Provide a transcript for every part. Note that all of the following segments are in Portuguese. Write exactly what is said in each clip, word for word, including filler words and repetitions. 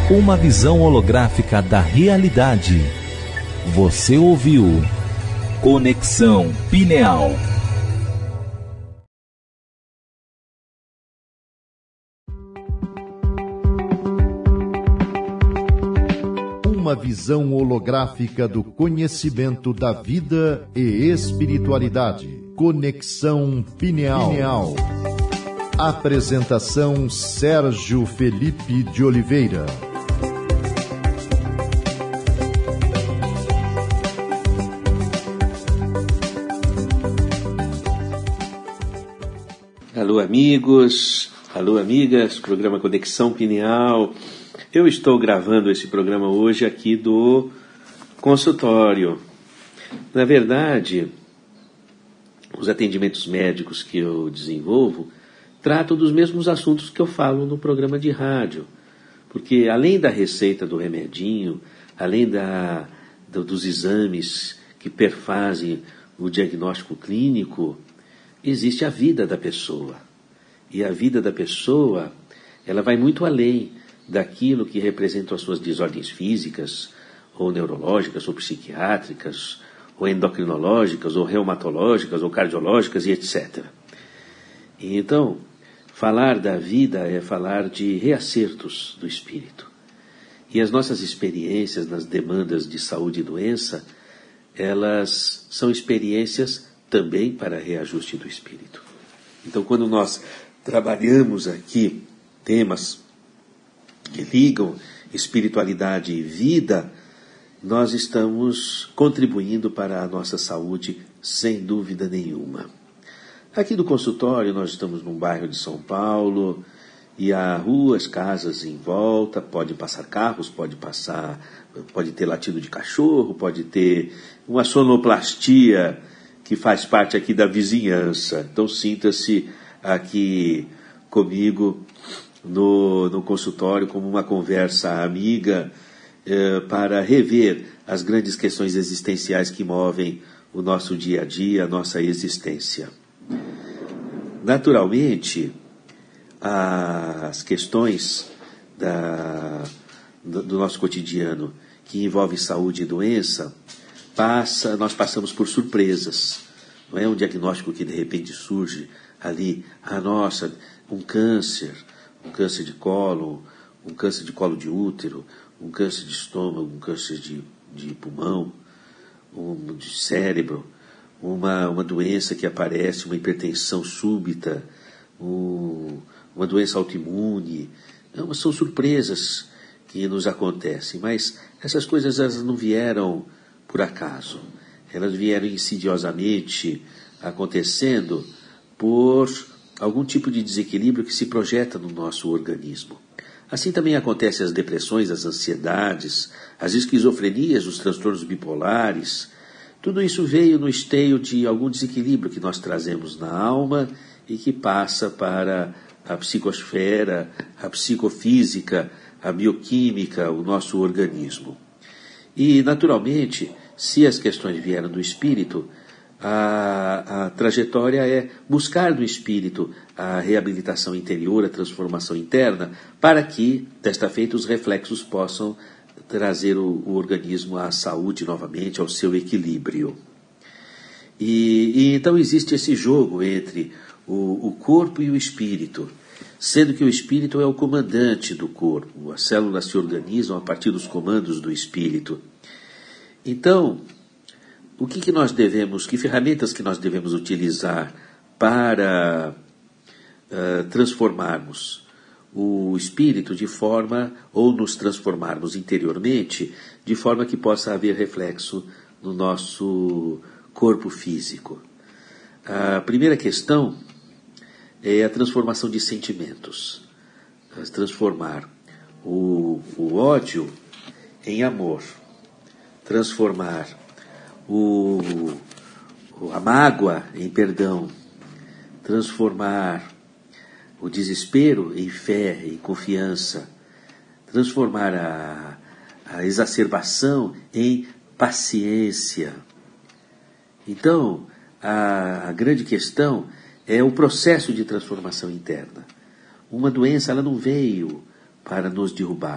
Uma visão holográfica da realidade. Você ouviu Conexão Pineal. Uma visão holográfica do conhecimento da vida e espiritualidade. Conexão Pineal. Pineal. Apresentação Sérgio Felipe de Oliveira. Alô amigos, alô amigas, programa Conexão Pineal. Eu estou gravando esse programa hoje aqui do consultório. Na verdade, os atendimentos médicos que eu desenvolvo tratam dos mesmos assuntos que eu falo no programa de rádio. Porque além da receita do remedinho, além da, do, dos exames que perfazem o diagnóstico clínico, existe a vida da pessoa. E a vida da pessoa, ela vai muito além daquilo que representam as suas desordens físicas, ou neurológicas, ou psiquiátricas, ou endocrinológicas, ou reumatológicas, ou cardiológicas, e etcétera. E então, falar da vida é falar de reacertos do espírito. E as nossas experiências nas demandas de saúde e doença, elas são experiências também para reajuste do espírito. Então, quando nós trabalhamos aqui temas que ligam espiritualidade e vida, nós estamos contribuindo para a nossa saúde sem dúvida nenhuma. Aqui do consultório nós estamos num bairro de São Paulo e há ruas, casas em volta, pode passar carros, pode passar, pode ter latido de cachorro, pode ter uma sonoplastia que faz parte aqui da vizinhança. Então sinta-se aqui comigo no, no consultório como uma conversa amiga eh, para rever as grandes questões existenciais que movem o nosso dia a dia, a nossa existência. Naturalmente, as questões da, do, do nosso cotidiano que envolvem saúde e doença, passa, nós passamos por surpresas. Não é um diagnóstico que de repente surge ali, ah, nossa, um câncer, um câncer de cólon, um câncer de colo de útero, um câncer de estômago, um câncer de, de pulmão, um de cérebro, uma, uma doença que aparece, uma hipertensão súbita, um, uma doença autoimune. Não, são surpresas que nos acontecem, mas essas coisas elas não vieram por acaso. Elas vieram insidiosamente acontecendo por algum tipo de desequilíbrio que se projeta no nosso organismo. Assim também acontecem as depressões, as ansiedades, as esquizofrenias, os transtornos bipolares. Tudo isso veio no esteio de algum desequilíbrio que nós trazemos na alma e que passa para a psicosfera, a psicofísica, a bioquímica, o nosso organismo. E, naturalmente, se as questões vieram do espírito, a, a trajetória é buscar no espírito a reabilitação interior, a transformação interna, para que, desta feita, os reflexos possam trazer o, o organismo à saúde novamente, ao seu equilíbrio. E, e então existe esse jogo entre o, o corpo e o espírito, sendo que o espírito é o comandante do corpo. As células se organizam a partir dos comandos do espírito. Então, o que, que nós devemos, que ferramentas que nós devemos utilizar para uh, transformarmos o espírito de forma, ou nos transformarmos interiormente, de forma que possa haver reflexo no nosso corpo físico? A primeira questão é a transformação de sentimentos. Transformar o, o ódio em amor. Transformar o, a mágoa em perdão. Transformar o desespero em fé, em confiança. Transformar a, a exacerbação em paciência. Então, a, a grande questão é o processo de transformação interna. Uma doença, ela não veio para nos derrubar.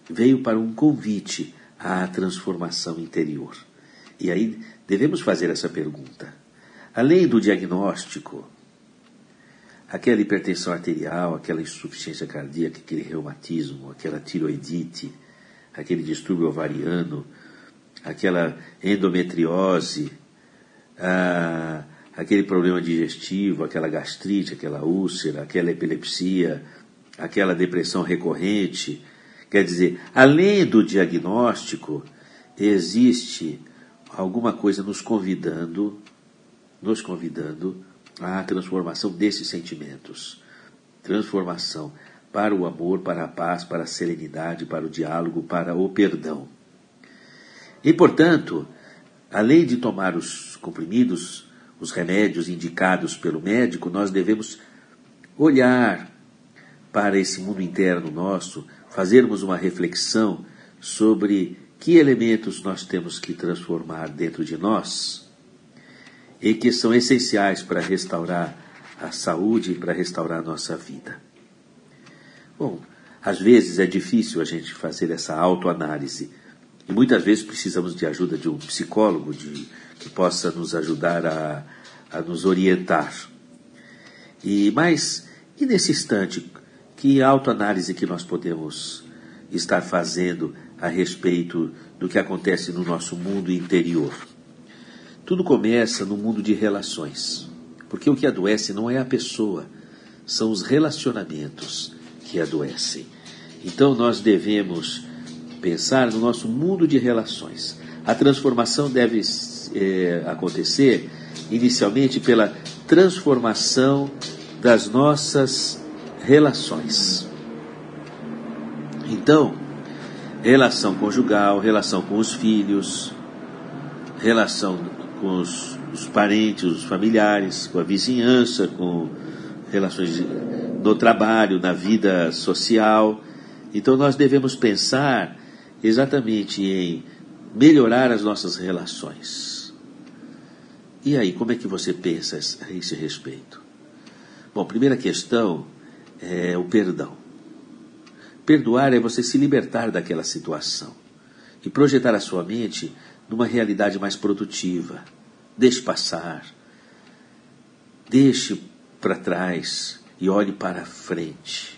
veio para um convite à transformação interior. E aí devemos fazer essa pergunta. Além do diagnóstico, aquela hipertensão arterial, aquela insuficiência cardíaca, aquele reumatismo, aquela tiroidite, aquele distúrbio ovariano, aquela endometriose, ah, aquele problema digestivo, aquela gastrite, aquela úlcera, aquela epilepsia, aquela depressão recorrente. Quer dizer, além do diagnóstico, existe alguma coisa nos convidando, nos convidando à transformação desses sentimentos. Transformação para o amor, para a paz, para a serenidade, para o diálogo, para o perdão. E, portanto, além de tomar os comprimidos, os remédios indicados pelo médico, nós devemos olhar para esse mundo interno nosso, fazermos uma reflexão sobre que elementos nós temos que transformar dentro de nós e que são essenciais para restaurar a saúde e para restaurar a nossa vida. Bom, às vezes é difícil a gente fazer essa autoanálise e muitas vezes precisamos de ajuda de um psicólogo de, que possa nos ajudar a, a nos orientar. E, mas, e nesse instante, que autoanálise que nós podemos estar fazendo a respeito do que acontece no nosso mundo interior? Tudo começa no mundo de relações, porque o que adoece não é a pessoa, são os relacionamentos que adoecem. Então nós devemos pensar no nosso mundo de relações. A transformação deve é, acontecer inicialmente pela transformação das nossas relações. Então, relação conjugal, relação com os filhos, relação com os, os parentes, os familiares, com a vizinhança, com relações no trabalho, na vida social. Então nós devemos pensar exatamente em melhorar as nossas relações. E aí, como é que você pensa a esse respeito? Bom, primeira questão é o perdão. Perdoar é você se libertar daquela situação e projetar a sua mente numa realidade mais produtiva. Deixe passar, deixe para trás e olhe para frente.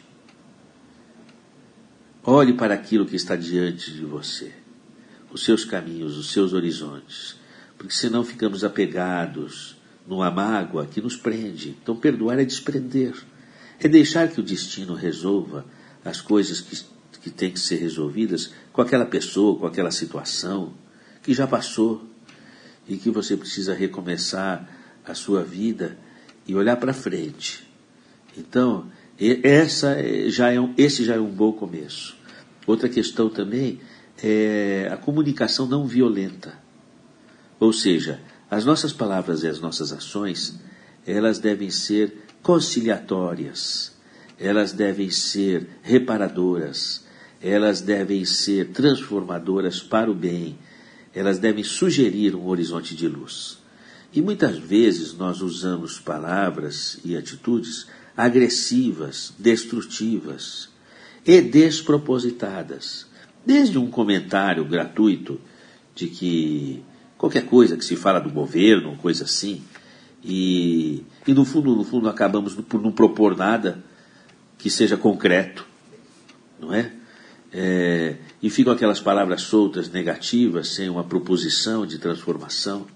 Olhe para aquilo que está diante de você, os seus caminhos, os seus horizontes, porque senão ficamos apegados numa mágoa que nos prende. Então perdoar é desprender, é deixar que o destino resolva as coisas que, que têm que ser resolvidas com aquela pessoa, com aquela situação que já passou e que você precisa recomeçar a sua vida e olhar para frente. Então, essa já é um, esse já é um bom começo. Outra questão também é a comunicação não violenta. Ou seja, as nossas palavras e as nossas ações, elas devem ser conciliatórias, elas devem ser reparadoras, elas devem ser transformadoras para o bem, elas devem sugerir um horizonte de luz. E muitas vezes nós usamos palavras e atitudes agressivas, destrutivas e despropositadas. Desde um comentário gratuito de que qualquer coisa que se fala do governo, coisa assim, e, e no fundo, no fundo acabamos por não propor nada que seja concreto, não é? É, e ficam aquelas palavras soltas, negativas, sem uma proposição de transformação.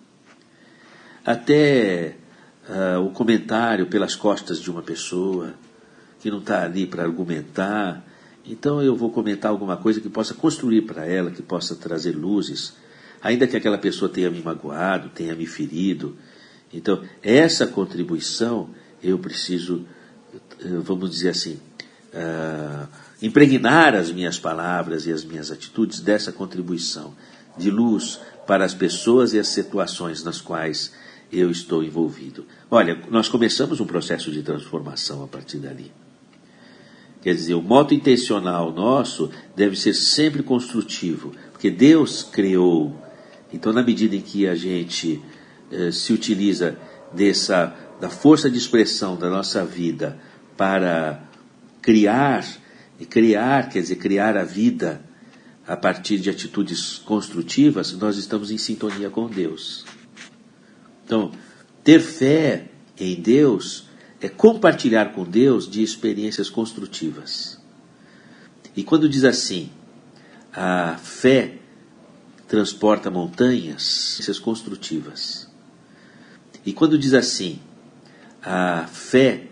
Até uh, o comentário pelas costas de uma pessoa que não está ali para argumentar. Então eu vou comentar alguma coisa que possa construir para ela, que possa trazer luzes, ainda que aquela pessoa tenha me magoado, tenha me ferido. Então, essa contribuição eu preciso, vamos dizer assim, uh, impregnar as minhas palavras e as minhas atitudes dessa contribuição de luz para as pessoas e as situações nas quais eu estou envolvido. Olha, nós começamos um processo de transformação a partir dali. Quer dizer, o modo intencional nosso deve ser sempre construtivo, porque Deus criou. Então, na medida em que a gente eh, se utiliza dessa, da força de expressão da nossa vida para criar, e criar, quer dizer, criar a vida, a partir de atitudes construtivas, nós estamos em sintonia com Deus. Então, ter fé em Deus é compartilhar com Deus de experiências construtivas. E quando diz assim, a fé transporta montanhas, experiências construtivas. E quando diz assim, a fé